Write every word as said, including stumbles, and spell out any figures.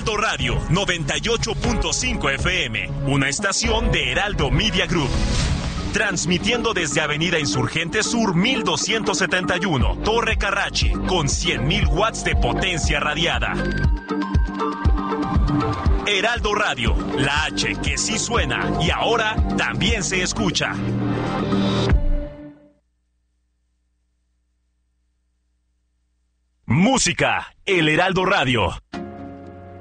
Heraldo Radio noventa y ocho punto cinco F M, una estación de Heraldo Media Group. Transmitiendo desde Avenida Insurgente Sur mil doscientos setenta y uno, Torre Carrachi, con cien mil watts de potencia radiada. Heraldo Radio, la H que sí suena y ahora también se escucha. Música, el Heraldo Radio.